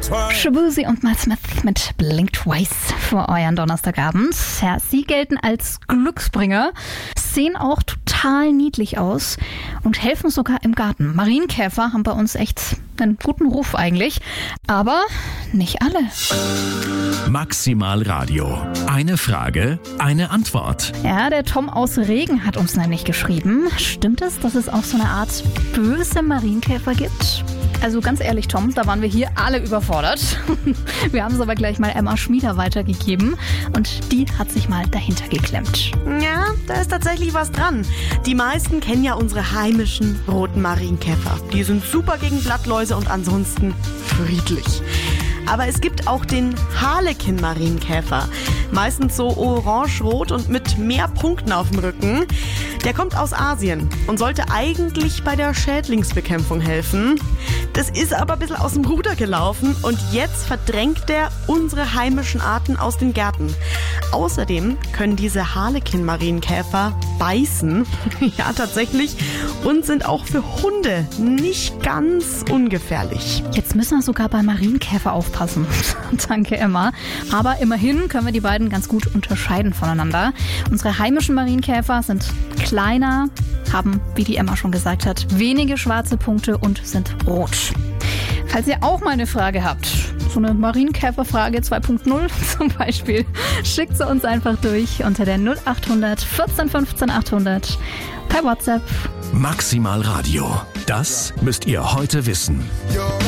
Shaboozey und Miles Smith mit Blink Twice für euren Donnerstagabend. Ja, sie gelten als Glücksbringer, sehen auch total niedlich aus und helfen sogar im Garten. Marienkäfer haben bei uns echt einen guten Ruf eigentlich, aber nicht alle. Maximal Radio. Eine Frage, eine Antwort. Ja, der Tom aus Regen hat uns nämlich geschrieben. Stimmt es, dass es auch so eine Art böse Marienkäfer gibt? Also ganz ehrlich, Tom, da waren wir hier alle überfordert. Wir haben es aber gleich mal Emma Schmieder weitergegeben und die hat sich mal dahinter geklemmt. Ja, da ist tatsächlich was dran. Die meisten kennen ja unsere heimischen roten Marienkäfer. Die sind super gegen Blattläuse und ansonsten friedlich. Aber es gibt auch den Harlekin-Marienkäfer. Meistens so orange-rot und mit mehr Punkten auf dem Rücken. Der kommt aus Asien und sollte eigentlich bei der Schädlingsbekämpfung helfen. Das ist aber ein bisschen aus dem Ruder gelaufen und jetzt verdrängt er unsere heimischen Arten aus den Gärten. Außerdem können diese Harlekin-Marienkäfer beißen. Ja, tatsächlich. Und sind auch für Hunde nicht ganz ungefährlich. Jetzt müssen wir sogar bei Marienkäfer aufpassen. Danke, Emma. Aber immerhin können wir die beiden ganz gut unterscheiden voneinander. Unsere heimischen Marienkäfer sind kleiner, haben, wie die Emma schon gesagt hat, wenige schwarze Punkte und sind rot. Falls ihr auch mal eine Frage habt, so eine Marienkäferfrage 2.0 zum Beispiel, schickt sie uns einfach durch unter der 0800 14 15 800 per WhatsApp. Maximal Radio. Das müsst ihr heute wissen.